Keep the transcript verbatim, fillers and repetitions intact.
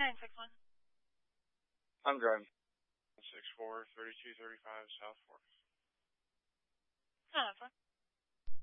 nine six one. I'm driving. six four, thirty-two thirty-five South Fourth. nine four.